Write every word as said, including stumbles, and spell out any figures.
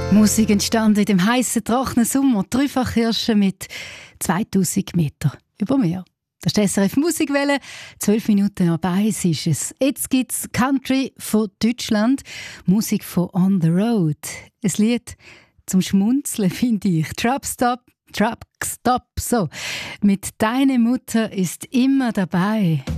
Musik entstanden in dem heißen, trockenen Sommer. Dreifachhirsche mit zweitausend Meter über Meer. Das ist die S R F Musikwelle. Zwölf Minuten ab eins ist es. Jetzt gibt es Country von Deutschland. Musik von On the Road. Ein Lied zum Schmunzeln, finde ich. Truck Stop, Truck Stop, so. Mit «Deine Mutter ist immer dabei».